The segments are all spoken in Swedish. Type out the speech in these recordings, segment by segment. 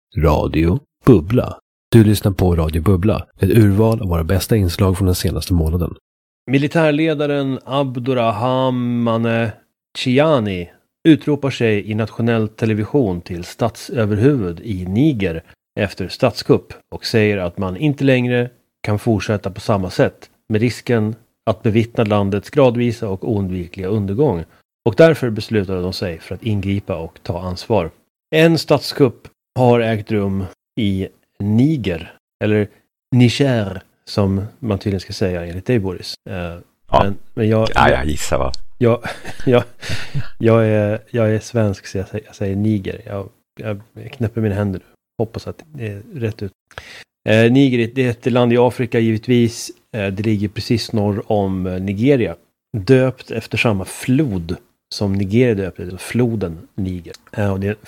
Radio Bubbla. Du lyssnar på Radio Bubbla, ett urval av våra bästa inslag från den senaste månaden. Militärledaren Abdurrahmane Chiani utropar sig i nationell television till statsöverhuvud i Niger efter statskupp och säger att man inte längre kan fortsätta på samma sätt med risken att bevittna landets gradvisa och oundvikliga undergång. Och därför beslutade de sig för att ingripa och ta ansvar. En statskupp har ägt rum i Niger, eller Niger som man tydligen ska säga enligt dig, Boris. Men jag gissar va? Jag är svensk så jag säger Niger. Jag knäpper mina händer nu. Hoppas att det är rätt ut. Niger det är ett land i Afrika givetvis. Det ligger precis norr om Nigeria. Döpt efter samma flod som Nigeria döpte, floden Niger. Och det är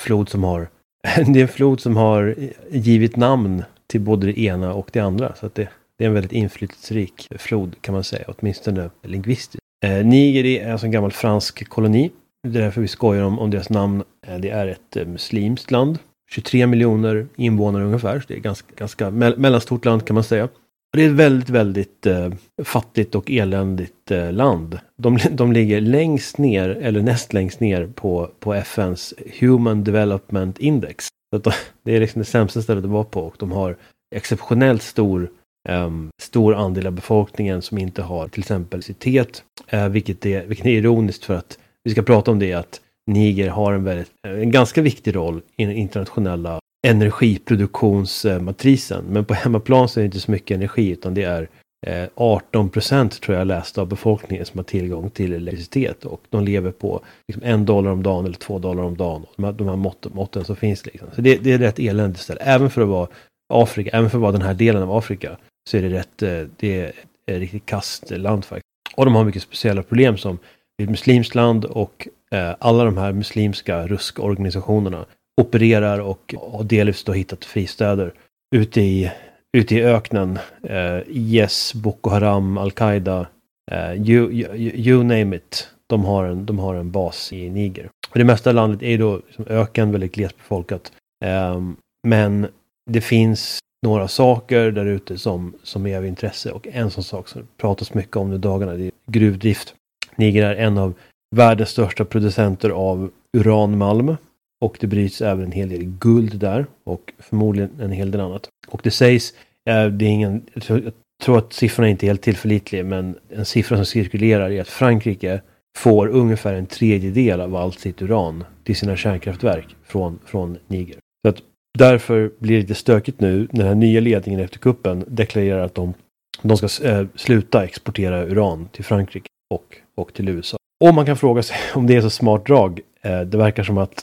en flod som har givit namn till både det ena och det andra. Så att det är en väldigt inflytelserik flod kan man säga, åtminstone lingvistiskt. Niger är alltså en gammal fransk koloni. Det är därför vi skojar om deras namn. Det är ett muslimskt land. 23 miljoner invånare ungefär. Så det är ganska mellanstort land kan man säga. Och det är ett väldigt, väldigt fattigt och eländigt land. De ligger längst ner, eller näst längst ner på FNs Human Development Index. Så det är liksom det sämsta stället att vara på. Och de har exceptionellt stor andel av befolkningen som inte har till exempel elektricitet. Vilket är ironiskt för att vi ska prata om det att Niger har en ganska viktig roll i den internationella energiproduktionsmatrisen. Men på hemmaplan så är det inte så mycket energi utan det är 18% tror jag läste av befolkningen som har tillgång till elektricitet. Och de lever på liksom $1 om dagen eller $2 om dagen. De här måtten som finns liksom. Så det är rätt eländigt ställe. Även för att vara Afrika, även för att vara den här delen av Afrika så är det är ett riktigt kastland faktiskt. Och de har mycket speciella problem som ett muslimskt land och alla de här muslimska ruskorganisationerna opererar och delvis då hittat fristäder ute i öknen. IS, Boko Haram, Al-Qaida, you name it. De har en bas i Niger. Och det mesta av landet är då liksom öken, väldigt glesbefolkat. Men det finns några saker där ute som är av intresse. Och en sån sak som pratas mycket om nu dagarna, det är gruvdrift. Niger är en av världens största producenter av uranmalm. Och det bryts även en hel del guld där. Och förmodligen en hel del annat. Och det sägs, jag tror att siffrorna inte är helt tillförlitliga. Men en siffra som cirkulerar är att Frankrike får ungefär 1/3 av allt sitt uran till sina kärnkraftverk från Niger. Så att därför blir det lite stökigt nu när den här nya ledningen efter kuppen deklarerar att de ska sluta exportera uran till Frankrike och till USA. Och man kan fråga sig om det är så smart drag. Det verkar som att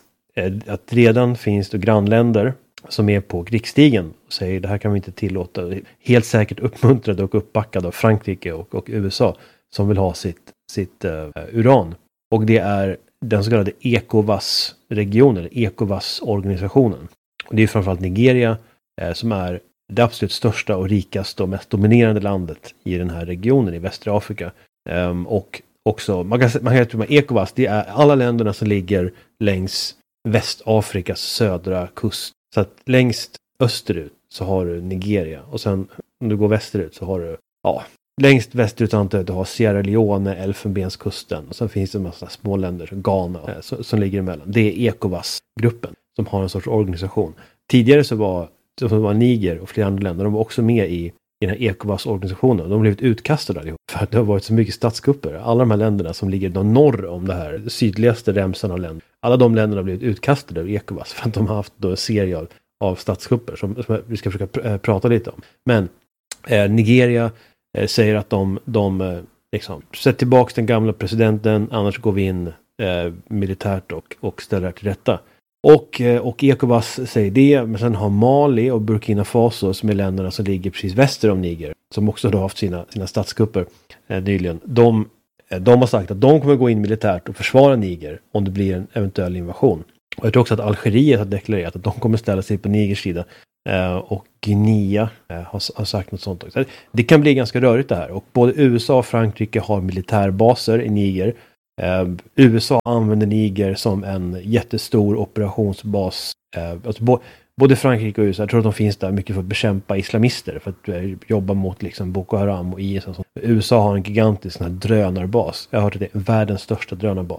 redan finns det grannländer som är på krigsstigen och säger det här kan vi inte tillåta. Helt säkert uppmuntrade och uppbackade av Frankrike och USA som vill ha sitt uran. Och det är den så kallade ECOWAS-regionen, ECOWAS-organisationen. Och det är framförallt Nigeria som är det absolut största och rikaste och mest dominerande landet i den här regionen i västra Afrika. Och också, man kan säga att ECOWAS, det är alla länderna som ligger längs Västafrikas södra kust. Så att längst österut så har du Nigeria. Och sen om du går västerut så har du, längst västerut antar jag du har Sierra Leone, Elfenbenskusten. Och sen finns det en massa små länder, Ghana, som ligger emellan. Det är ECOWAS-gruppen som har en sorts organisation. Tidigare så var Niger och flera andra länder, de var också med i den här ECOWAS-organisationen. De har blivit utkastade allihop för att det har varit så mycket statskupper. Alla de här länderna som ligger norr om det här sydligaste remsan av länder. Alla de länderna har blivit utkastade av ECOWAS för att de har haft då en serie av statskupper som vi ska försöka prata lite om. Men Nigeria säger att de liksom sätter tillbaka den gamla presidenten, annars går vi in militärt och ställer till rätta. Och ECOWAS säger det, men sen har Mali och Burkina Faso som är länderna som ligger precis väster om Niger, som också har haft sina statskupper nyligen. De har sagt att de kommer gå in militärt och försvara Niger om det blir en eventuell invasion. Och jag tror också att Algeriet har deklarerat att de kommer ställa sig på Nigers sida. Och Guinea har sagt något sånt också. Det kan bli ganska rörigt det här. Och både USA och Frankrike har militärbaser i Niger. USA använder Niger som en jättestor operationsbas. Alltså både Frankrike och USA, jag tror att de finns där mycket för att bekämpa islamister, för att jobba mot liksom Boko Haram och IS och sånt. USA har en gigantisk sån här drönarbas. Jag har hört att det är världens största drönarbas.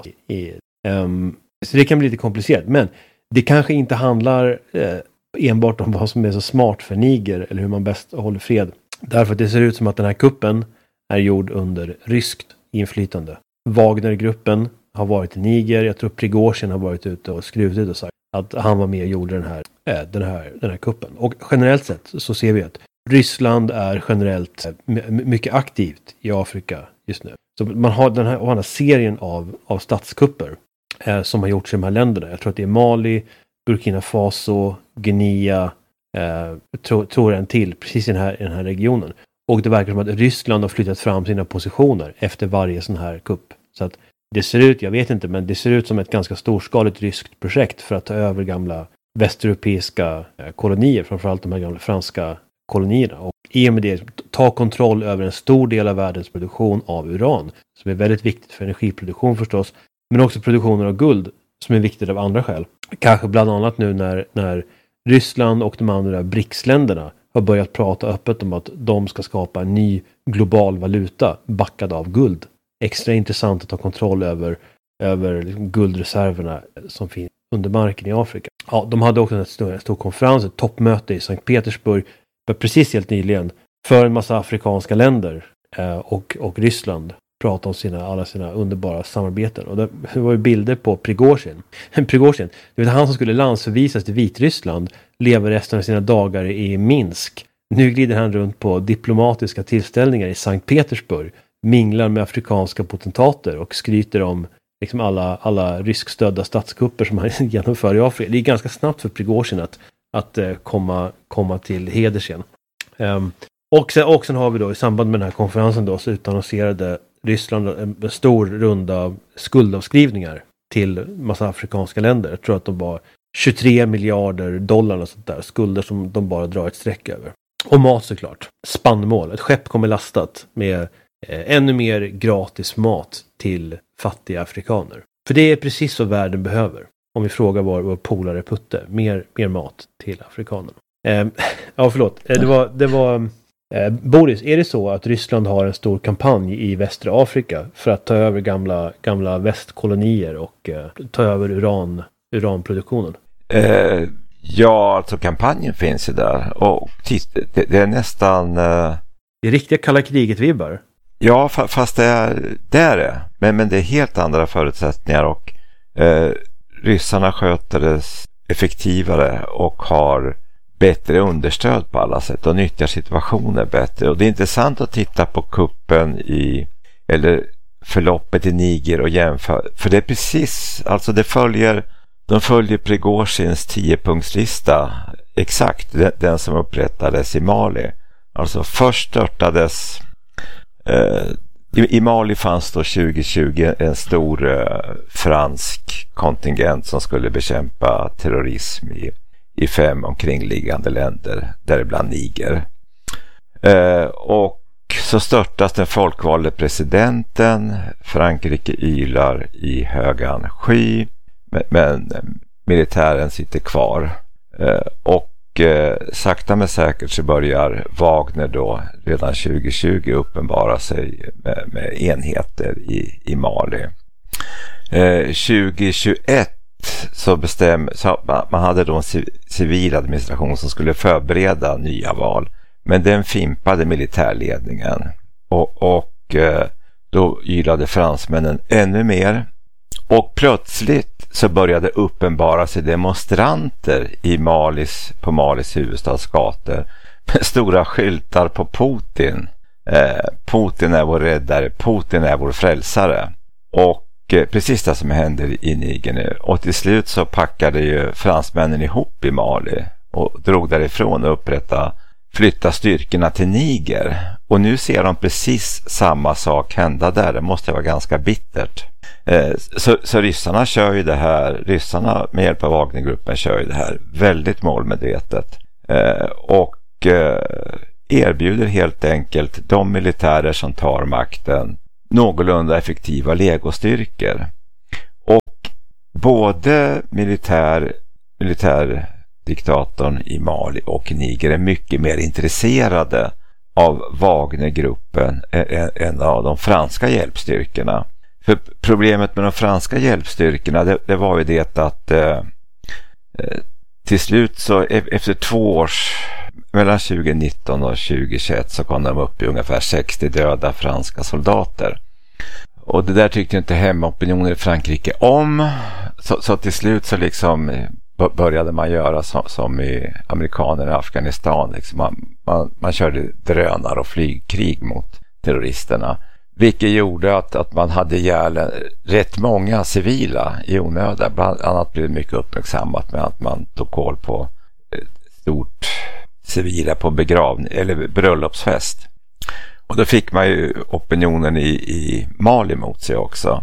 Så det kan bli lite komplicerat, men det kanske inte handlar enbart om vad som är så smart för Niger eller hur man bäst håller fred. Därför att det ser ut som att den här kuppen är gjord under ryskt inflytande. Wagnergruppen har varit i Niger. Jag tror Prigozhin har varit ute och skrutit och sagt att han var med och gjorde den här kuppen. Och generellt sett så ser vi att Ryssland är generellt mycket aktivt i Afrika just nu. Så man har den här serien av statskupper som har gjorts i de här länderna. Jag tror att det är Mali, Burkina Faso, Guinea, tror en till, precis i den här regionen. Och det verkar som att Ryssland har flyttat fram sina positioner efter varje sån här kupp. Så att det ser ut, jag vet inte, men det ser ut som ett ganska storskaligt ryskt projekt för att ta över gamla västeuropeiska kolonier, framförallt de här gamla franska kolonierna. Och i och med det ta kontroll över en stor del av världens produktion av uran, som är väldigt viktigt för energiproduktion förstås, men också produktionen av guld, som är viktigt av andra skäl. Kanske bland annat nu när Ryssland och de andra BRICS-länderna har börjat prata öppet om att de ska skapa en ny global valuta backad av guld. Extra intressant att ta kontroll över liksom guldreserverna som finns under marken i Afrika. Ja, de hade också en stor konferens, ett toppmöte i Sankt Petersburg precis helt nyligen för en massa afrikanska länder och Ryssland prata om alla sina underbara samarbeten. Och det var ju bilder på Prigozhin. Prigozhin, det var han som skulle landsförvisas till Vitryssland, lever resten av sina dagar i Minsk. Nu glider han runt på diplomatiska tillställningar i Sankt Petersburg, minglar med afrikanska potentater och skryter om liksom alla ryskstödda statskupper som han genomför i Afrika. Det är ganska snabbt för Prigozhin att komma till heders igen. Och sen har vi då i samband med den här konferensen då så utannonserade Ryssland en stor runda skuldavskrivningar till massa afrikanska länder. Jag tror att de var 23 miljarder dollar och sånt där. Skulder som de bara drar ett streck över. Och mat såklart. Spannmål. Ett skepp kommer lastat med ännu mer gratis mat till fattiga afrikaner. För det är precis vad världen behöver. Om vi frågar vår polare Putte. Mer mat till afrikanerna. Ja, förlåt. Det var Boris, är det så att Ryssland har en stor kampanj i västra Afrika för att ta över gamla västkolonier och ta över uranproduktionen? Ja, alltså kampanjen finns ju där. Och det är nästan... Det är riktiga kalla kriget-vibbar. Ja, fast det är det. Men det är helt andra förutsättningar och ryssarna sköter det effektivare och har bättre understöd på alla sätt och nyttjar situationer bättre. Och det är intressant att titta på kuppen eller förloppet i Niger och jämföra. För det är precis, alltså de följer Prigozhins 10-punktslista exakt, den som upprättades i Mali. Alltså först störtades i Mali fanns då 2020 en stor fransk kontingent som skulle bekämpa terrorism i 5 omkringliggande länder, däribland Niger. Och så störtas den folkvalde presidenten, Frankrike ylar i högan sky, men militären sitter kvar. Och sakta men säkert så börjar Wagner då redan 2020 uppenbara sig med enheter i Mali. 2021 så man hade då en civil administration som skulle förbereda nya val, men den fimpade militärledningen och då ylade fransmännen ännu mer och plötsligt så började uppenbara sig demonstranter på Malis huvudstads gator med stora skyltar på Putin. Putin är vår räddare, Putin är vår frälsare. Och precis det som händer i Niger nu. Och till slut så packade ju fransmännen ihop i Mali och drog därifrån och flytta styrkorna till Niger. Och nu ser de precis samma sak hända där. Det måste vara ganska bittert. Så ryssarna kör ju det här. Ryssarna med hjälp av Wagnergruppen kör ju det här väldigt målmedvetet. Och erbjuder helt enkelt de militärer som tar makten någorlunda effektiva legostyrkor. Och både militärdiktatorn i Mali och Niger är mycket mer intresserade av Wagnergruppen än av de franska hjälpstyrkorna. För problemet med de franska hjälpstyrkorna det var ju det att till slut så efter 2 års, mellan 2019 och 2021 så kom de upp i ungefär 60 döda franska soldater. Och det där tyckte inte hemmaopinionen i Frankrike om. Så till slut så liksom började man göra som i amerikanerna i Afghanistan. Liksom man körde drönare och flygkrig mot terroristerna. Vilket gjorde att man hade ihjäl rätt många civila i onödan. Bland annat blev det mycket uppmärksammat med att man tog koll på stort civila på begravning eller bröllopsfest. Och då fick man ju opinionen i Mali mot sig också.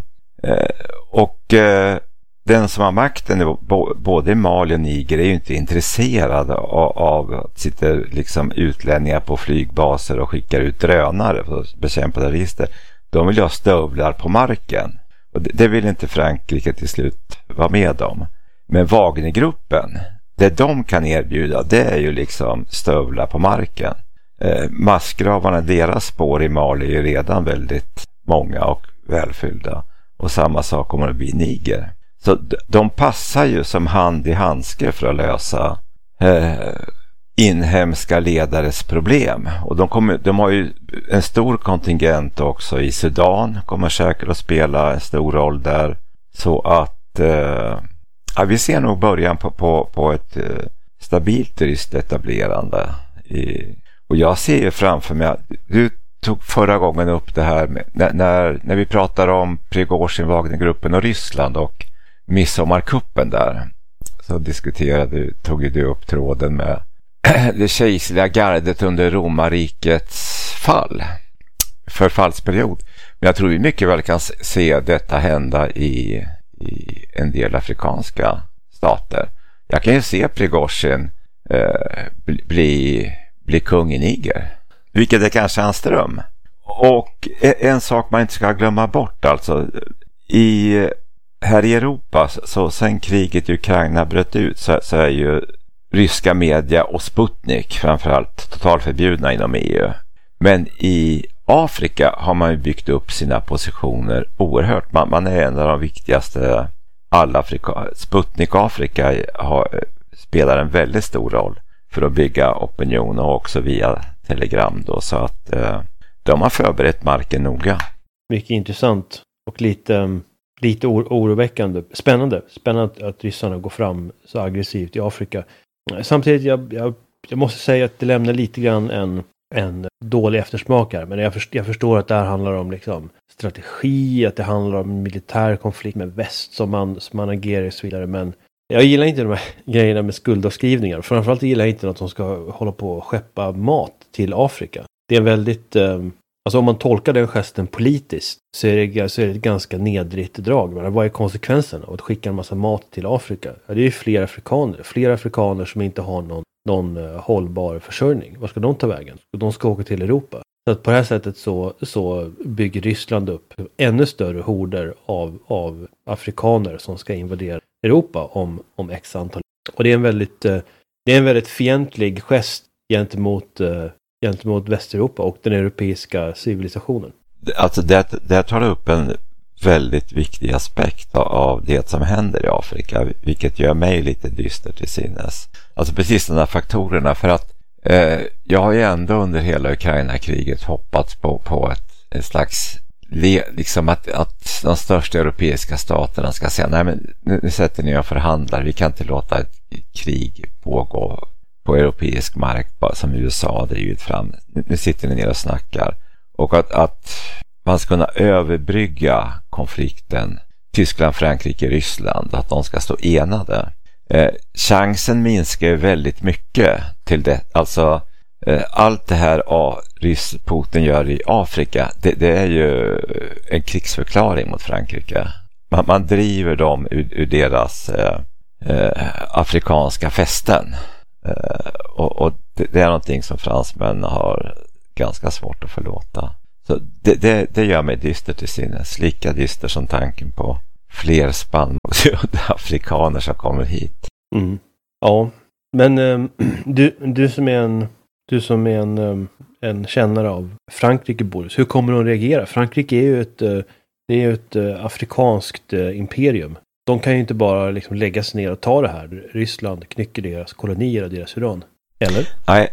Den som har makten både i Mali och Niger är ju inte intresserad av att sitta liksom utlänningar på flygbaser och skickar ut drönare för att bekämpa terrorister. De vill ha stövlar på marken. Och det vill inte Frankrike till slut vara med om. Men Wagnergruppen, det de kan erbjuda, det är ju liksom stövlar på marken. Massgravarna, deras spår i Mali är redan väldigt många och välfyllda. Och samma sak kommer att bli Niger. Så de passar ju som hand i handske för att lösa inhemska ledares problem. Och de har ju en stor kontingent också i Sudan. Kommer säkert att spela en stor roll där. Så att vi ser nog början på ett stabilt turistetablerande. Och jag ser ju framför mig, du tog förra gången upp det här med, när vi pratar om Prigozjin, Wagnergruppen och Ryssland och midsommarkuppen där, så tog du upp tråden med det kejserliga gardet under romarrikets förfallsperiod. Men jag tror vi mycket väl kan se detta hända i en del afrikanska stater. Jag kan ju se Prigozjin bli kung i Niger, vilket är kanske hans dröm. Och en sak man inte ska glömma bort, alltså här i Europa, så sen kriget i Ukraina bröt ut så är ju ryska media och Sputnik framförallt totalförbjudna inom EU. Men i Afrika har man ju byggt upp sina positioner oerhört. Man är en av de viktigaste. Sputnik Afrika spelar en väldigt stor roll för att bygga opinion, och också via telegram då, så att de har förberett marken noga. Mycket intressant och lite oroväckande. Spännande att ryssarna går fram så aggressivt i Afrika. Samtidigt jag måste säga att det lämnar lite grann en dålig eftersmak här. Men jag förstår att det här handlar om liksom strategi, att det handlar om militär konflikt med väst som man agerar och så vidare. Men jag gillar inte de här grejerna med skuldavskrivningar. Framförallt gillar jag inte att de ska hålla på och skeppa mat till Afrika. Det är en väldigt... Alltså om man tolkar den gesten politiskt så är det ett ganska nedrigt drag. Men vad är konsekvensen av att skicka en massa mat till Afrika? Ja, det är ju fler afrikaner som inte har någon hållbar försörjning. Var ska de ta vägen? De ska åka till Europa. Så att på det här sättet så bygger Ryssland upp ännu större horder av afrikaner som ska invadera Europa om x antal. Och det är en väldigt fientlig gest gentemot Västeuropa och den europeiska civilisationen. Alltså där tar du upp en väldigt viktig aspekt av det som händer i Afrika, vilket gör mig lite dyster till sinnes. Alltså precis de här faktorerna, för att jag har ju ändå under hela Ukraina-kriget hoppats på ett slags liksom att de största europeiska staterna ska säga nej, men nu sätter ni och förhandlar, vi kan inte låta ett krig pågå på europeisk mark som USA har drivit fram. Nu sitter ni ner och snackar. Och att man ska kunna överbrygga konflikten Tyskland, Frankrike, Ryssland, att de ska stå enade. Chansen minskar ju väldigt mycket till det. Alltså allt det här Putin gör i Afrika, det är ju en krigsförklaring mot Frankrike. Man driver dem ur deras afrikanska fästen. Och det är någonting som fransmän har ganska svårt att förlåta. Så det gör mig dyster till sinnes. Lika dyster som tanken på fler spannmålsgödda afrikaner som kommer hit. Mm. Ja, men du som är en kännare av Frankrike, Boris, hur kommer de att reagera? Frankrike är ju ett afrikanskt imperium. De kan ju inte bara liksom lägga sig ner och ta det här. Ryssland knycker deras kolonier och deras uran. Eller? Nej,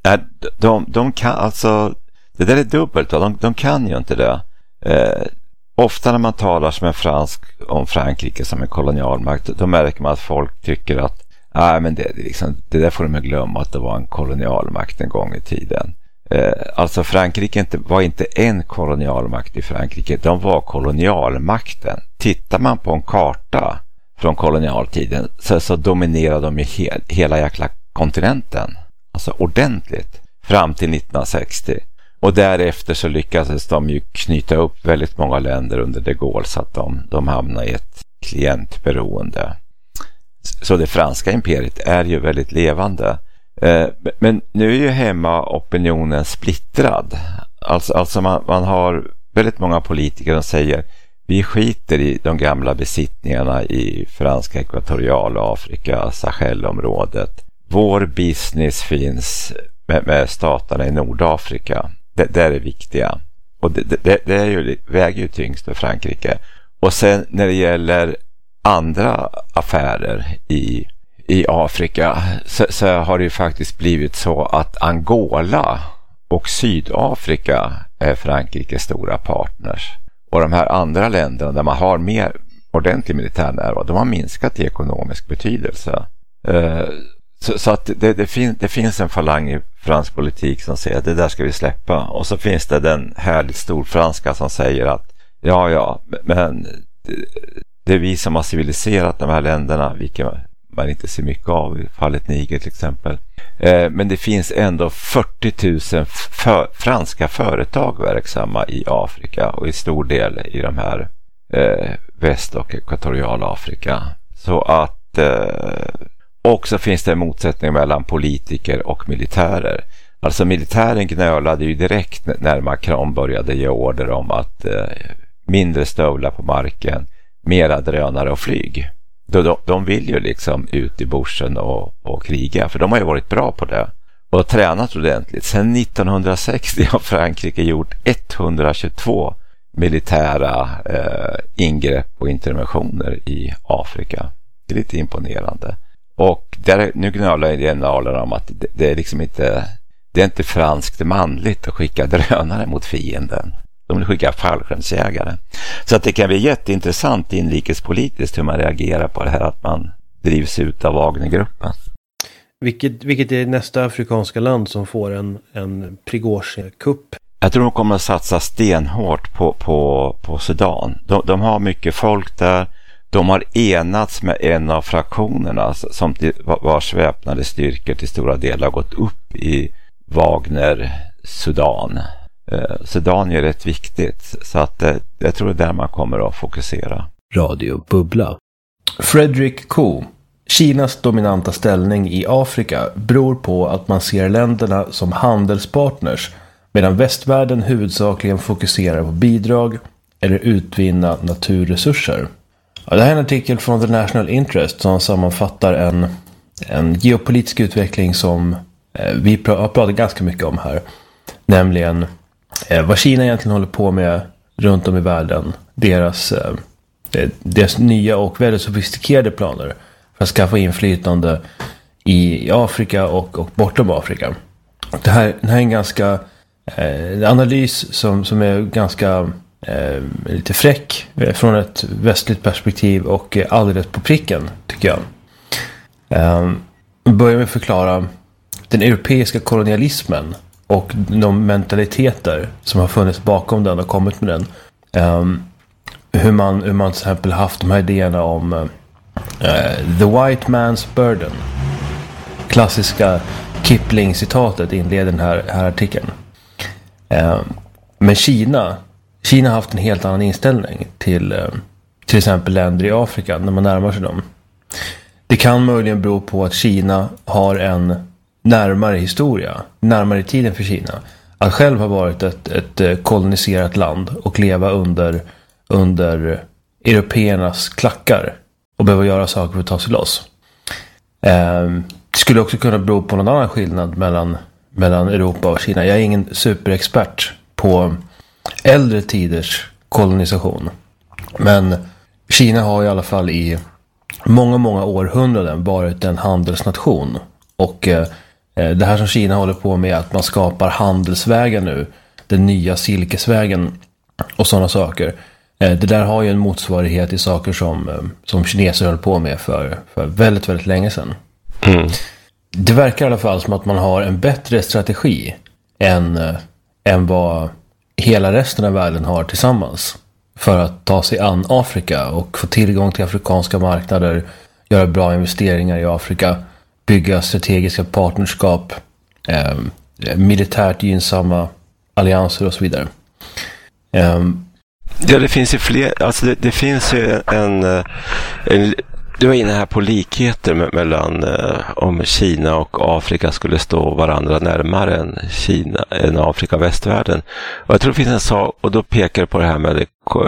de kan alltså, det där är dubbelt. De kan ju inte det. Ofta när man talar som en fransk om Frankrike som en kolonialmakt, då märker man att folk tycker att men det där får de glömma, att det var en kolonialmakt en gång i tiden. Alltså Frankrike var inte en kolonialmakt i Frankrike, de var kolonialmakten. Tittar man på en karta från kolonialtiden så dominerade de ju hela jäkla kontinenten. Alltså ordentligt. Fram till 1960. Och därefter så lyckades de ju knyta upp väldigt många länder under de Gaulle så att de hamnade i ett klientberoende. Så det franska imperiet är ju väldigt levande. Men nu är ju hemma opinionen splittrad. Alltså man har väldigt många politiker som säger vi skiter i de gamla besittningarna i franska Ekvatorialafrika, Sahelområdet. Vår business finns med staterna i Nordafrika. Det är viktiga. Och det är ju, väger ju tyngst för Frankrike. Och sen när det gäller andra affärer i Afrika så har det ju faktiskt blivit så att Angola och Sydafrika är Frankrikes stora partners. Och de här andra länderna där man har mer ordentlig militär närvaro, de har minskat i ekonomisk betydelse. Så att det finns en falang i fransk politik som säger att det där ska vi släppa. Och så finns det den härligt storfranska som säger att men det är vi som har civiliserat de här länderna, vilket man inte ser mycket av i fallet Niger till exempel. Men det finns ändå 40 000 franska företag verksamma i Afrika och i stor del i de här väst- och ekvatorialafrika. Så att också finns det en motsättning mellan politiker och militärer. Alltså militären gnölade ju direkt när Macron började ge order om att mindre stövlar på marken, mera drönare och flyg. De vill ju liksom ut i bushen och kriga, för de har ju varit bra på det och tränat ordentligt. Sen 1960 har Frankrike gjort 122 militära ingrepp och interventioner i Afrika. Det är lite imponerande. Och nu gnölar generalerna om att det är liksom inte, det är inte franskt manligt att skicka drönare mot fienden. De vill skicka fallskärmsjägare. Så att det kan bli jätteintressant inrikespolitiskt hur man reagerar på det här att man drivs ut av Wagnergruppen. Vilket är nästa afrikanska land som får en Prigozhin-kupp? Jag tror de kommer att satsa stenhårt på Sudan. De har mycket folk där. De har enats med en av fraktionerna som vars väpnade styrkor till stora delar har gått upp i Wagner-Sudan. Sudan är rätt viktigt, så att jag tror det är där man kommer att fokusera. Radio Bubbla. Frederick Koo. Kinas dominanta ställning i Afrika beror på att man ser länderna som handelspartners, medan västvärlden huvudsakligen fokuserar på bidrag eller utvinna naturresurser. Ja, det här är en artikel från The National Interest som sammanfattar en geopolitisk utveckling som vi har pratat ganska mycket om här. Nämligen vad Kina egentligen håller på med runt om i världen. Deras nya och väldigt sofistikerade planer för att skaffa inflytande i Afrika och bortom Afrika. Det här är en ganska analys som är ganska lite fräck från ett västligt perspektiv och alldeles på pricken, tycker jag. Börjar med att förklara den europeiska kolonialismen och de mentaliteter som har funnits bakom den och kommit med den. Hur man till exempel haft de här idéerna om the white man's burden. Klassiska Kipling-citatet inleder den här artikeln. Men Kina har haft en helt annan inställning till exempel länder i Afrika när man närmar sig dem. Det kan möjligen bero på att Kina har en närmare historia, närmare i tiden för Kina. att själv ha varit ett koloniserat land och leva under européernas klackar och behöva göra saker för att ta sig loss. Det skulle också kunna bero på någon annan skillnad mellan Europa och Kina. Jag är ingen superexpert på äldre tiders kolonisation. Men Kina har i alla fall i många århundraden varit en handelsnation. Och det här som Kina håller på med, att man skapar handelsvägar nu, den nya silkesvägen och sådana saker. Det där har ju en motsvarighet i saker som kineser höll på med för väldigt, väldigt länge sedan. Mm. Det verkar i alla fall som att man har en bättre strategi än vad hela resten av världen har tillsammans för att ta sig an Afrika och få tillgång till afrikanska marknader, göra bra investeringar i Afrika, bygga strategiska partnerskap, militärt gynnsamma allianser och så vidare. Ja, det finns ju fler, alltså det finns ju en du var inne här på likheter mellan om Kina och Afrika skulle stå varandra närmare än Afrika och västvärlden. Och jag tror det finns en sak, och då pekar på det här med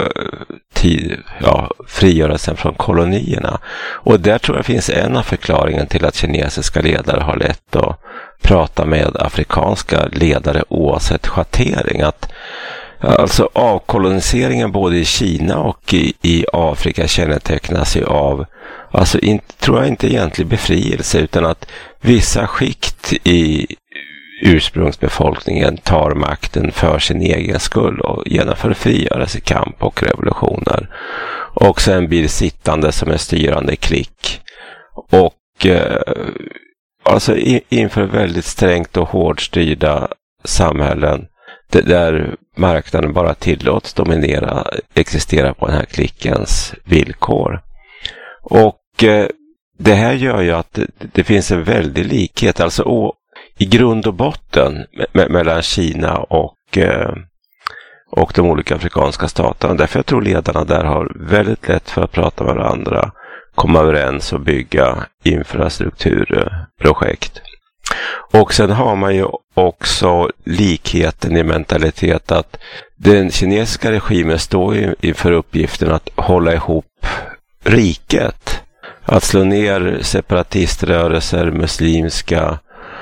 frigörelsen från kolonierna. Och där tror jag finns en av förklaringen till att kinesiska ledare har lätt att prata med afrikanska ledare oavsett schattering. Alltså avkoloniseringen både i Kina och i Afrika kännetecknas ju av, alltså tror jag inte egentligen befrielse, utan att vissa skikt i ursprungsbefolkningen tar makten för sin egen skull och genomför frigörelsekamp och revolutioner. Och sen blir sittande som en styrande klick. Och alltså inför väldigt strängt och hårdstyrda samhällen där marknaden bara tillåts existera på den här klickens villkor. Och det här gör ju att det finns en väldig likhet, alltså i grund och botten mellan Kina och de olika afrikanska staterna. Därför jag tror ledarna där har väldigt lätt för att prata med varandra, komma överens och bygga infrastrukturprojekt. Och sen har man ju också likheten i mentalitet, att den kinesiska regimen står ju inför uppgiften att hålla ihop riket. Att slå ner separatiströrelser, muslimska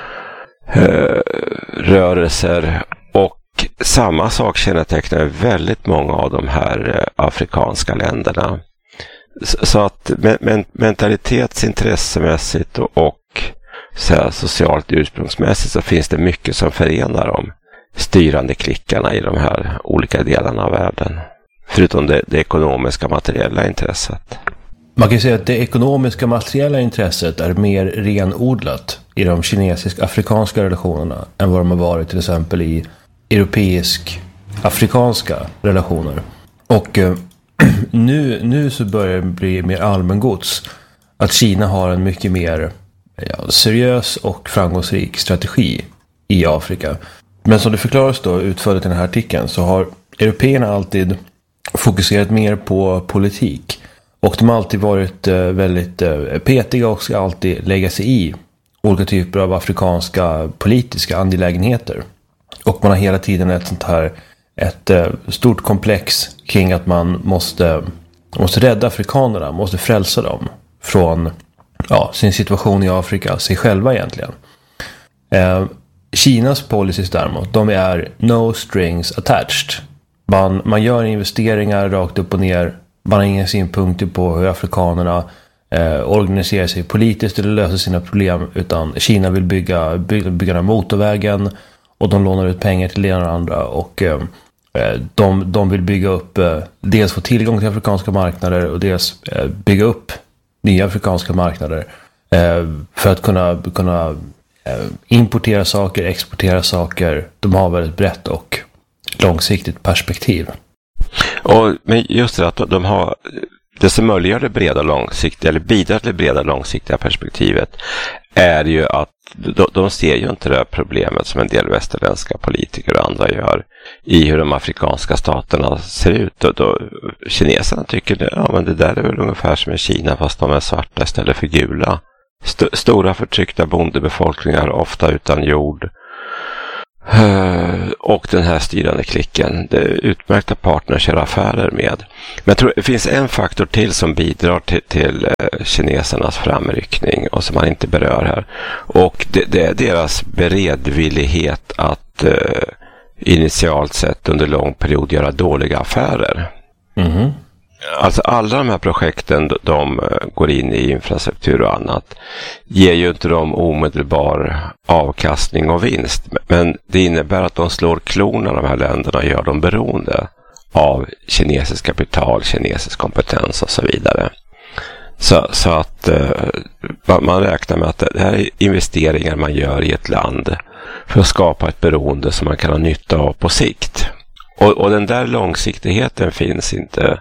rörelser, och samma sak kännetecknar väldigt många av de här afrikanska länderna. Så att mentalitetsintressemässigt och socialt ursprungsmässigt så finns det mycket som förenar de styrande klickarna i de här olika delarna av världen. Förutom det ekonomiska materiella intresset. Man kan säga att det ekonomiska materiella intresset är mer renodlat i de kinesisk-afrikanska relationerna än vad de har varit till exempel i europeisk-afrikanska relationer. Och nu så börjar det bli mer allmängods att Kina har en mycket mer seriös och framgångsrik strategi i Afrika. Men som det förklaras då utförligt i den här artikeln, så har européerna alltid fokuserat mer på politik. Och de har alltid varit väldigt petiga och ska alltid lägga sig i olika typer av afrikanska politiska angelägenheter. Och man har hela tiden ett stort komplex kring att man måste rädda afrikanerna, måste frälsa dem från sin situation i Afrika, sig själva egentligen. Kinas policies däremot, de är no strings attached. Man gör investeringar rakt upp och ner. Man har inga synpunkter på hur afrikanerna organiserar sig politiskt eller löser sina problem, utan Kina vill bygga den här motorvägen och de lånar ut pengar till det ena och andra, och de vill bygga upp, dels få tillgång till afrikanska marknader och dels bygga upp nya afrikanska marknader för att kunna importera saker, exportera saker. De har väldigt brett och långsiktigt perspektiv. Men just det, att de har det som möjliggör det breda långsiktiga, eller bidrar till det breda långsiktiga perspektivet, är ju att de ser ju inte det här problemet som en del västerländska politiker och andra gör i hur de afrikanska staterna ser ut. Och då kineserna tycker men det där är väl ungefär som i Kina, fast de är svarta istället för gula. Stora förtryckta bondebefolkningar, ofta utan jord. och den här styrande klicken. Det är utmärkta partners att göra affärer med. Men jag tror det finns en faktor till som bidrar till kinesernas framryckning och som man inte berör här. Och det är deras beredvillighet att initialt sett under lång period göra dåliga affärer. Mm. Alltså alla de här projekten de går in i infrastruktur och annat ger ju inte dem omedelbar avkastning och vinst. Men det innebär att de slår klorna de här länderna och gör dem beroende av kinesisk kapital, kinesisk kompetens och så vidare. Så att man räknar med att det här är investeringar man gör i ett land för att skapa ett beroende som man kan ha nytta av på sikt. Och den där långsiktigheten finns inte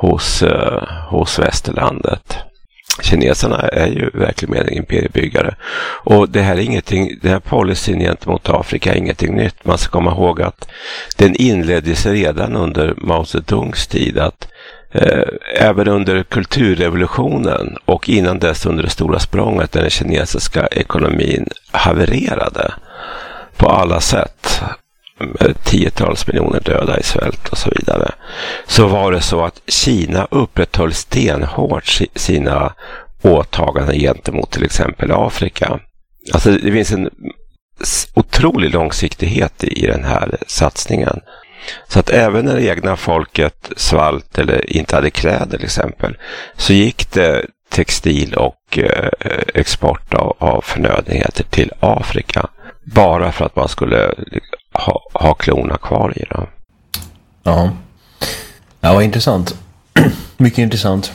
hos västerlandet. Kineserna är ju verkligen med imperiebyggare. Och det här är ingenting, den här policyn gentemot Afrika är ingenting nytt. Man ska komma ihåg att den inleddes redan under Mao Zedongs tid, att även under kulturrevolutionen och innan dess under det stora språnget där den kinesiska ekonomin havererade på alla sätt, tiotals miljoner döda i svält och så vidare, så var det så att Kina upprätthöll stenhårt sina åtaganden gentemot till exempel Afrika. Alltså det finns en otrolig långsiktighet i den här satsningen. Så att även när det egna folket svalt eller inte hade kläder till exempel, så gick det textil och export av förnödenheter till Afrika bara för att man skulle ha klorna kvar i dem. Ja, vad intressant. Mycket intressant.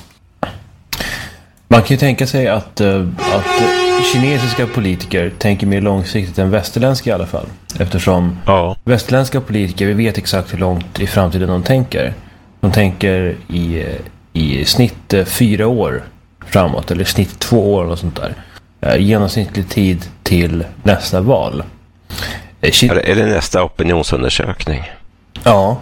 Man kan ju tänka sig att kinesiska politiker tänker mer långsiktigt än västerländska i alla fall. Eftersom västerländska politiker, vi vet exakt hur långt i framtiden de tänker. De tänker i snitt 4 år framåt, eller snitt 2 år och sånt där. Genomsnittlig tid till nästa val. Är det nästa opinionsundersökning? Ja.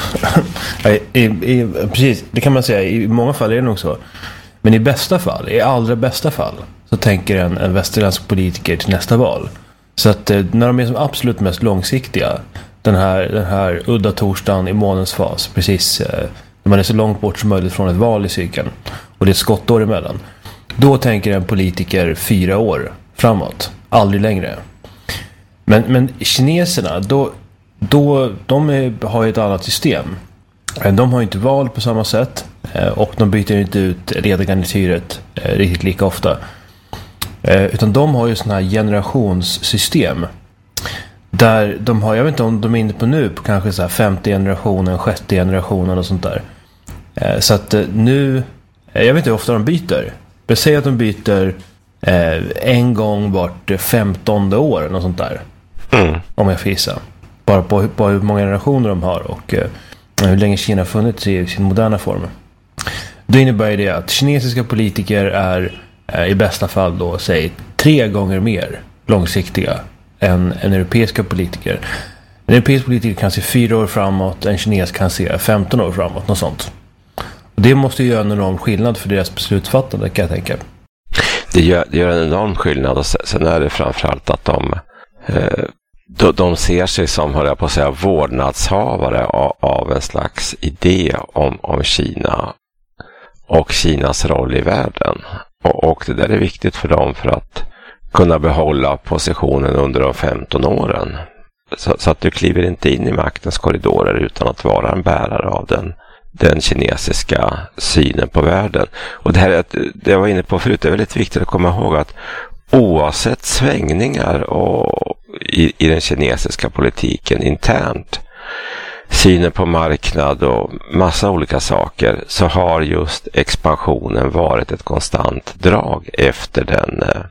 Precis, det kan man säga. I många fall är det nog så. Men i bästa fall, i allra bästa fall, så tänker en västerländsk politiker till nästa val. Så att när de är som absolut mest långsiktiga, den här udda torsdagen i månens fas, precis när man är så långt bort som möjligt från ett val i cykeln och det är ett skottår emellan, då tänker en politiker 4 år framåt, aldrig längre. Men kineserna, de har ju ett annat system. De har inte val på samma sätt och de byter inte ut ledargarnityret riktigt lika ofta. Utan de har ju sådana här generationssystem där de har, jag vet inte om de är inne på nu, på kanske så här 50 generationen, 60 generationen och sånt där. Så att nu, jag vet inte hur ofta de byter. Jag säger att de byter en gång vart 15:e år och sånt där. Om jag får gissa. Bara på hur många generationer de har och hur länge Kina har funnits i sin moderna form. Det innebär det att kinesiska politiker är i bästa fall då, säg 3 gånger mer långsiktiga än europeiska politiker. En europeisk politiker kan se 4 år framåt, en kines kan se 15 år framåt, något sånt. Och det måste ju göra en enorm skillnad för deras beslutsfattande, kan jag tänka. Det gör en enorm skillnad, och sen är det framförallt att de ser sig som, höll jag på att säga, vårdnadshavare av en slags idé om Kina och Kinas roll i världen. Och det där är viktigt för dem för att kunna behålla positionen under de 15 åren. Så att du kliver inte in i maktens korridorer utan att vara en bärare av den kinesiska synen på världen. Och det jag var inne på förut, det är väldigt viktigt att komma ihåg att oavsett svängningar i den kinesiska politiken internt, synen på marknad och massa olika saker, så har just expansionen varit ett konstant drag efter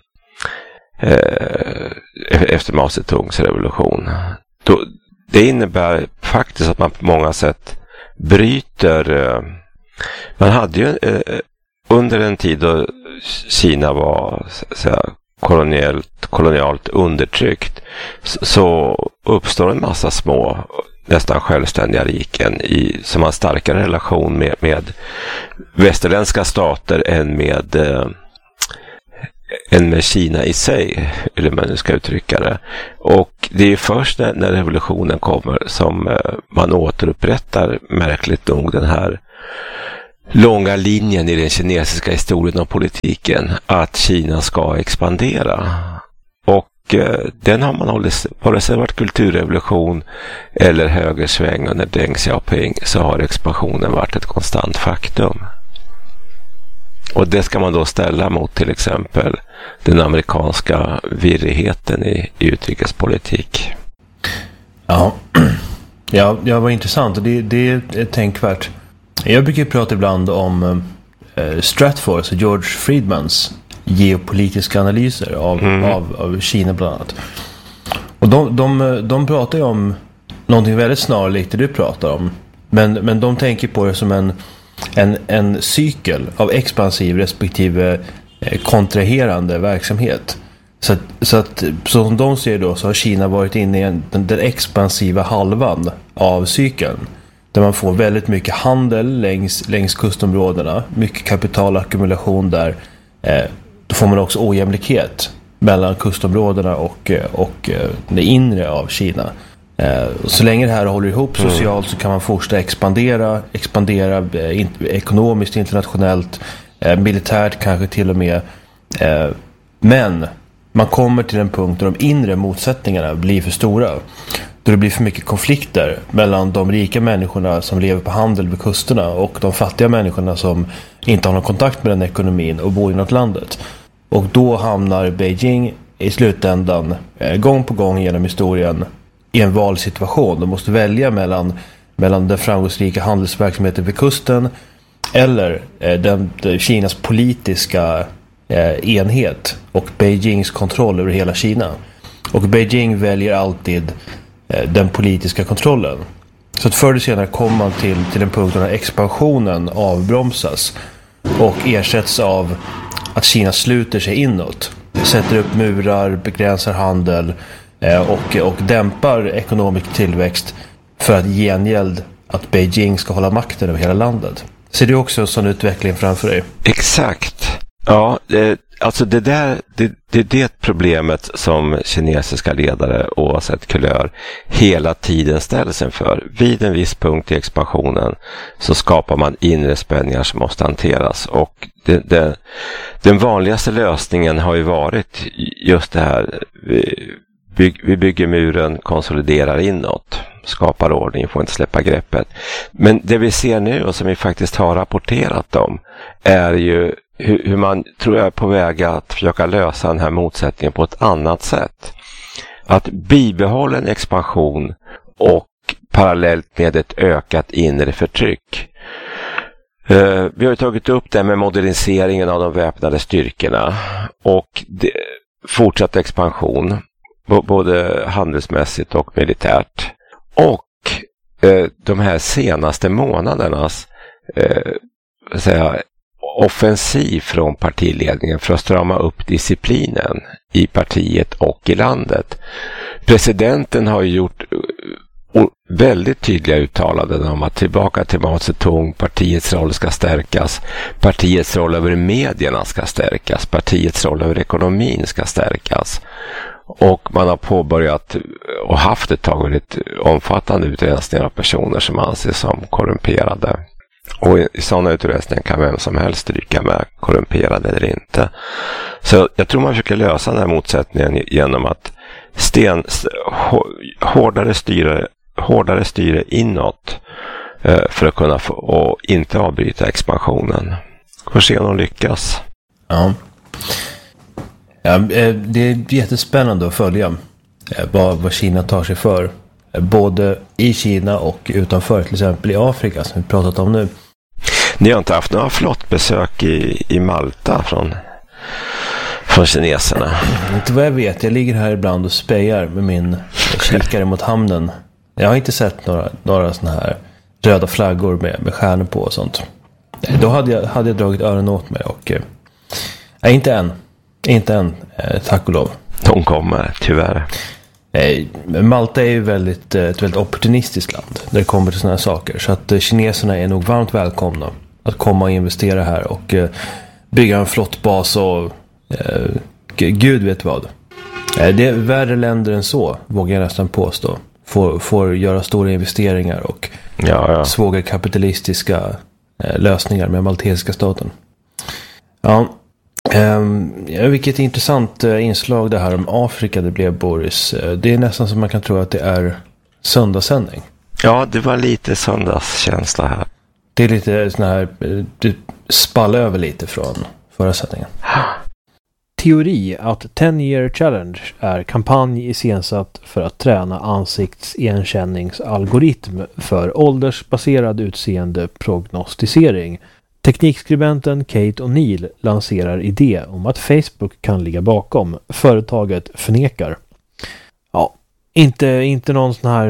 Mao Zedongs revolution. Det innebär faktiskt att man på många sätt bryter. Man hade ju under en tid då Kina var kolonialt undertryckt, så uppstår en massa små, nästan självständiga riken som har starkare relation med västerländska stater än än med Kina i sig, eller man nu ska uttrycka det. Och det är först när revolutionen kommer som man återupprättar, märkligt nog, den här långa linjen i den kinesiska historien och politiken att Kina ska expandera. Och den har man hållit, vare sig det varit kulturrevolution eller högersväng under Deng Xiaoping, så har expansionen varit ett konstant faktum. Och det ska man då ställa mot till exempel den amerikanska virrigheten i utrikespolitik. Ja, det var intressant och det är tänkvärt. Jag brukar prata ibland om Stratfors och George Friedmans geopolitiska analyser av Kina bland annat. Och de pratar ju om någonting väldigt snarlikt det du pratar om. Men de tänker på det som en cykel av expansiv respektive kontraherande verksamhet. Så som de ser då, så har Kina varit inne i den expansiva halvan av cykeln. Där man får väldigt mycket handel längs kustområdena. Mycket kapitalackumulation där. Då får man också ojämlikhet mellan kustområdena och det inre av Kina. Så länge det här håller ihop socialt så kan man fortsätta expandera ekonomiskt, internationellt, militärt kanske till och med. Men man kommer till en punkt där de inre motsättningarna blir för stora. Då det blir för mycket konflikter mellan de rika människorna som lever på handel vid kusterna och de fattiga människorna som inte har någon kontakt med den ekonomin och bor i något landet. Och då hamnar Beijing i slutändan gång på gång genom historien i en valsituation. De måste välja mellan den framgångsrika handelsverksamheten vid kusten eller Kinas politiska enhet och Beijings kontroll över hela Kina. Och Beijing väljer alltid den politiska kontrollen. Så att förr eller senare kommer man till en punkt där expansionen avbromsas och ersätts av att Kina sluter sig inåt. Sätter upp murar, begränsar handel och dämpar ekonomisk tillväxt för att gengäld att Beijing ska hålla makten över hela landet. Ser du också en sån utveckling framför dig? Exakt. Ja, alltså det är det problemet som kinesiska ledare oavsett kulör hela tiden ställs inför. Vid en viss punkt i expansionen så skapar man inre spänningar som måste hanteras, och den vanligaste lösningen har ju varit just det här: vi bygger muren, konsoliderar inåt, skapar ordning, får inte släppa greppet. Men det vi ser nu och som vi faktiskt har rapporterat om är ju hur man, tror jag, är på väg att försöka lösa den här motsättningen på ett annat sätt. Att bibehålla en expansion och parallellt med ett ökat inre förtryck. Vi har ju tagit upp det med moderniseringen av de väpnade styrkorna och fortsatt expansion, både handelsmässigt och militärt. Och de här senaste månadernas offensiv från partiledningen för att strama upp disciplinen i partiet och i landet. Presidenten har gjort väldigt tydliga uttalanden om att tillbaka till Mao Zedong, partiets roll ska stärkas, partiets roll över medierna ska stärkas, partiets roll över ekonomin ska stärkas. Och man har påbörjat och haft ett tag väldigt omfattande utrensningar av personer som anses som korrumperade. Och i sådana utrensningar kan vem som helst stryka med, korrumperad eller inte. Så jag tror man försöker lösa den här motsättningen genom att hårdare styre inåt för att kunna och inte avbryta expansionen. Får se om de lyckas. Ja, det är jättespännande att följa vad Kina tar sig för. Både i Kina och utanför, till exempel i Afrika som vi pratat om nu. Ni har inte haft några flottbesök i Malta från kineserna? Inte vad jag vet, jag ligger här ibland och spejar med min kikare mot hamnen. Jag har inte sett några såna här röda flaggor med stjärnor på och sånt. Då hade jag dragit öronen åt mig och inte än, tack och lov. De kommer, tyvärr. Malta är ju ett väldigt opportunistiskt land när det kommer till såna här saker. Så att kineserna är nog varmt välkomna att komma och investera här och bygga en flottbas och Gud vet vad. Det är värre länder än så, vågar jag nästan påstå. Får göra stora investeringar och svåra kapitalistiska lösningar med maltesiska staten. Ja, vilket intressant inslag det här om Afrika det blev, Boris. Det är nästan som man kan tro att det är söndagssändning. Ja, det var lite söndagskänsla här. Det är lite sån här, det spall över lite från förra sändningen. Teori att 10-year challenge är kampanj iscensatt för att träna ansiktsigenkänningsalgoritm för åldersbaserad utseende prognostisering. Teknikskribenten Kate O'Neill lanserar idé om att Facebook kan ligga bakom. Företaget förnekar. Ja, inte någon sån här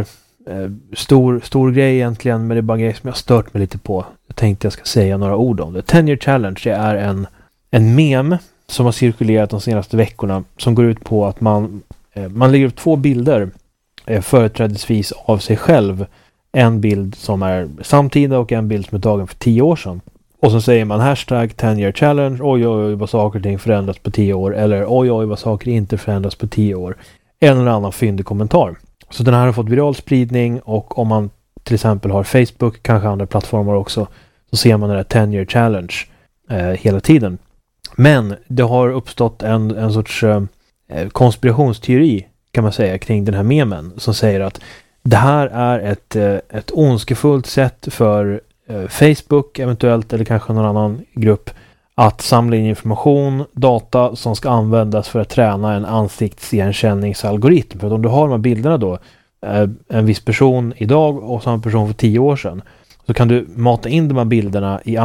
stor grej egentligen, men det är bara en grej som jag stört mig lite på. Jag tänkte jag ska säga några ord om det. 10-year challenge är en mem som har cirkulerat de senaste veckorna som går ut på att man lägger upp 2 bilder företrädesvis av sig själv. En bild som är samtida och en bild som är tagen för 10 år sedan. Och så säger man hashtag 10-year challenge, oj vad saker och ting förändras på 10 år, eller oj vad saker inte förändras på 10 år. En eller annan fyndig kommentar. Så den här har fått viral spridning, och om man till exempel har Facebook, kanske andra plattformar också, så ser man den här 10-year challenge hela tiden. Men det har uppstått en sorts konspirationsteori, kan man säga, kring den här memen som säger att det här är ett ondskefullt sätt för Facebook eventuellt, eller kanske någon annan grupp, att samla in information, data som ska användas för att träna en ansiktsigenkänningsalgoritm. För att om du har de här bilderna då, en viss person idag och samma person för 10 år sedan, så kan du mata in de här bilderna i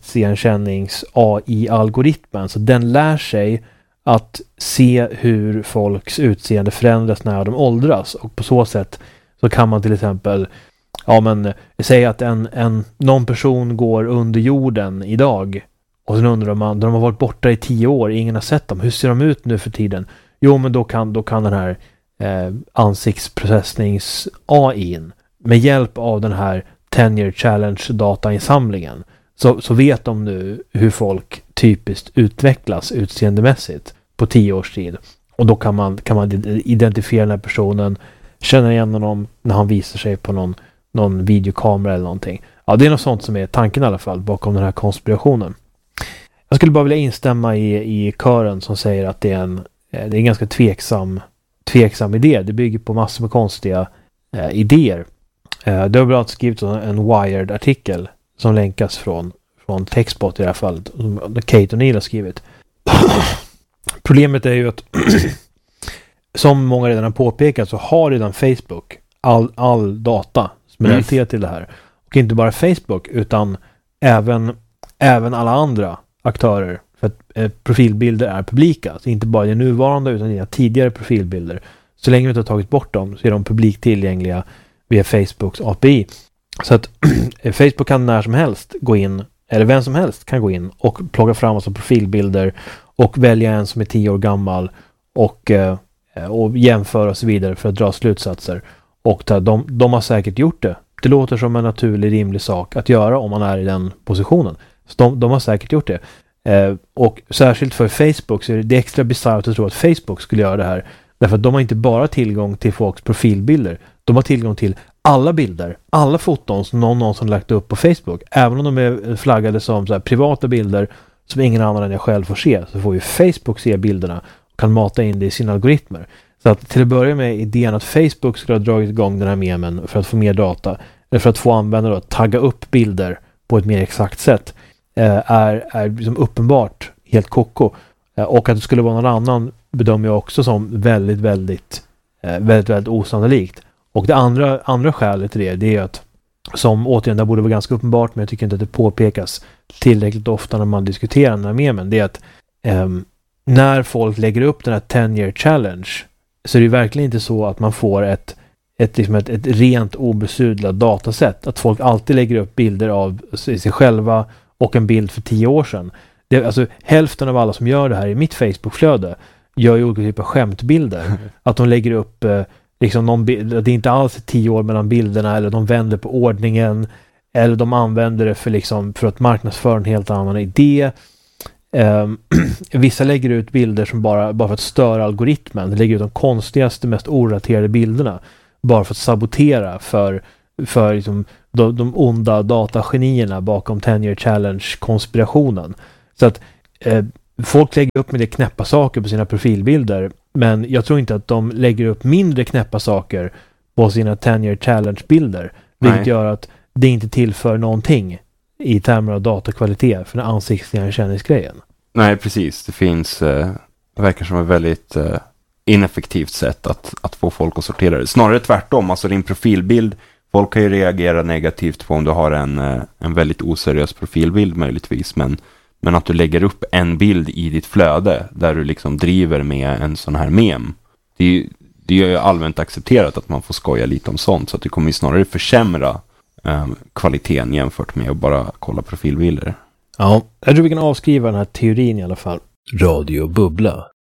ansiktsigenkännings-AI-algoritmen, så den lär sig att se hur folks utseende förändras när de åldras, och på så sätt så kan man till exempel säga att någon person går under jorden idag, och sen undrar man, de har varit borta i 10 år, ingen har sett dem, hur ser de ut nu för tiden? Jo, men då kan den här ansiktsprocessnings-AI:n med hjälp av den här 10-year challenge datainsamlingen så vet de nu hur folk typiskt utvecklas utseendemässigt på 10 års tid. Och då kan man identifiera den här personen, känna igen honom när han visar sig på någon videokamera eller någonting. Ja, det är något sånt som är tanken i alla fall bakom den här konspirationen. Jag skulle bara vilja instämma i kören som säger att det är en ganska tveksam idé. Det bygger på massor med konstiga idéer. Det har bland annat skrivit en Wired-artikel som länkas från Techspot i det här fallet, som Kate O'Neill har skrivit. Problemet är ju att som många redan har påpekat så har redan Facebook all data som är relaterad till det här. Och inte bara Facebook utan även alla andra aktörer, för att profilbilder är publika. Så inte bara de nuvarande utan dina tidigare profilbilder. Så länge vi inte har tagit bort dem så är de publikt tillgängliga via Facebooks API. Så att Facebook kan när som helst gå in, eller vem som helst kan gå in och plocka fram oss profilbilder och välja en som är 10 år gammal och jämföra och så vidare för att dra slutsatser. Och de har säkert gjort det. Det låter som en naturlig, rimlig sak att göra om man är i den positionen. Så de har säkert gjort det. Och särskilt för Facebook så är det extra bisarrt att tro att Facebook skulle göra det här. Därför att de har inte bara tillgång till folks profilbilder. De har tillgång till alla bilder, alla foton som någon någonsin lagt upp på Facebook. Även om de är flaggade som så här privata bilder som ingen annan än jag själv får se, så får ju Facebook se bilderna och kan mata in det i sina algoritmer. Så att till att börja med idén att Facebook skulle ha dragit igång den här memen för att få mer data, eller för att få användare att tagga upp bilder på ett mer exakt sätt, är liksom uppenbart helt koko. Och att det skulle vara någon annan bedömer jag också som väldigt osannolikt. Och det andra skälet till det är att, som återigen det borde vara ganska uppenbart, men jag tycker inte att det påpekas tillräckligt ofta när man diskuterar den här memen, det är att när folk lägger upp den här 10-year challenge så är det verkligen inte så att man får ett rent obesudlat datasätt. Att folk alltid lägger upp bilder av sig själva och en bild för 10 år sedan. Alltså hälften av alla som gör det här i mitt Facebook-flöde gör ju olika typer av skämtbilder. Att de lägger upp liksom det är inte alls 10 år mellan bilderna, eller de vänder på ordningen, eller de använder det för att marknadsföra en helt annan idé. Vissa lägger ut bilder som bara för att störa algoritmen. De lägger ut de konstigaste, mest oraterade bilderna bara för att sabotera för liksom de onda datagenierna bakom 10-year challenge-konspirationen. Så att folk lägger upp med det knäppa saker på sina profilbilder, men jag tror inte att de lägger upp mindre knäppa saker på sina 10-year challenge-bilder, vilket gör att det inte tillför någonting i termer av datakvalitet för den ansiktsigenkänningsgrejen. Nej, precis. Det finns, det verkar som ett väldigt ineffektivt sätt att få folk att sortera det. Snarare tvärtom, alltså din profilbild, folk kan ju reagera negativt på om du har en väldigt oseriös profilbild möjligtvis, men att du lägger upp en bild i ditt flöde där du liksom driver med en sån här mem. Det är ju allmänt accepterat att man får skoja lite om sånt, så att det kommer ju snarare försämra kvaliteten jämfört med att bara kolla profilbilder. Ja, jag tror vi kan avskriva den här teorin i alla fall. Radio Bubbla.